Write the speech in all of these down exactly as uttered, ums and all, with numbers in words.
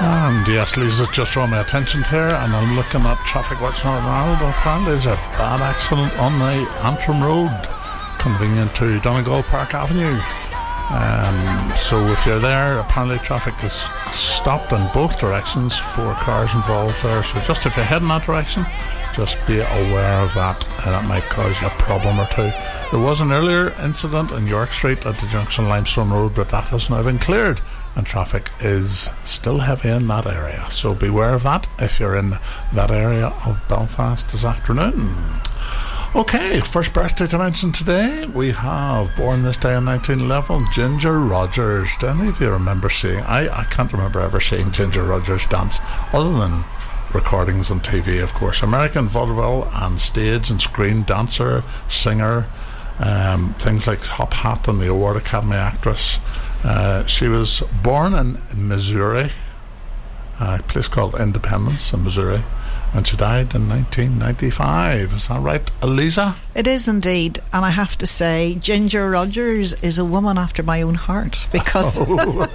And yes, Lisa's just drawn my attention here, and I'm looking at traffic watch Northern Ireland. Apparently there's a bad accident on the Antrim Road, convenient to Donegal Park Avenue. Um, so if you're there, apparently traffic is stopped in both directions, four cars involved there. So just if you're heading that direction, just be aware of that, and that might cause you a problem or two. There was an earlier incident in York Street at the junction of Limestone Road, but that has now been cleared, and traffic is still heavy in that area. So beware of that if you're in that area of Belfast this afternoon. Okay, first birthday to mention today. We have, born this day in nineteen eleven, Ginger Rogers. Do any of you remember seeing, I, I can't remember ever seeing Ginger Rogers dance, other than recordings on T V, of course. American vaudeville and stage and screen dancer, singer, um, things like Top Hat and the Award Academy actress. Uh, she was born in Missouri, a place called Independence in Missouri, and she died in nineteen ninety-five. Is that right, Eliza? It is indeed, and I have to say, Ginger Rogers is a woman after my own heart, because oh.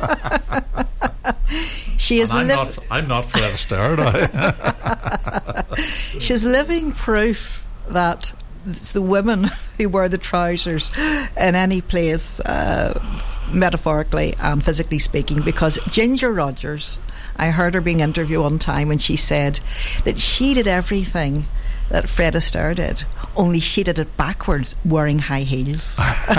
she is. I'm, li- not, I'm not Fred Astaire. She's living proof that it's the women who wear the trousers in any place, uh, metaphorically and physically speaking, because Ginger Rogers, I heard her being interviewed one time and she said that she did everything that Fred Astaire did, only she did it backwards, wearing high heels.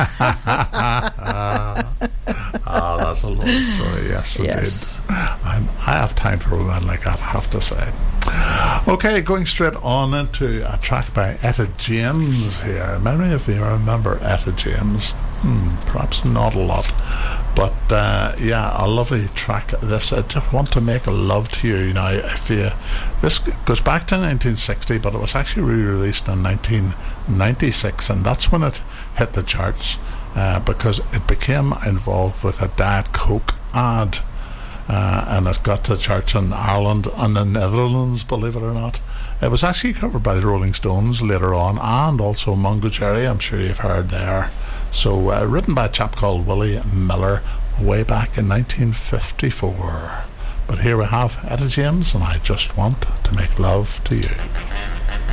Ah, that's a long story. Yes, yes. indeed. I'm, I have time for a woman like that, I have to say. Okay, going straight on into a track by Etta James here. Many of you remember Etta James. Hmm, perhaps not a lot, but uh, yeah, a lovely track. This, I just want to make a love to you. Now, if you, this goes back to nineteen sixty, but it was actually re-released in nineteen ninety-six, and that's when it hit the charts, uh, because it became involved with a Diet Coke ad. Uh, and it got to the charts in Ireland and the Netherlands, believe it or not. It was actually covered by the Rolling Stones later on, and also Mungo Jerry, I'm sure you've heard there. So uh, written by a chap called Willie Miller way back in nineteen fifty-four. But here we have Etta James, and I Just Want to Make Love to You.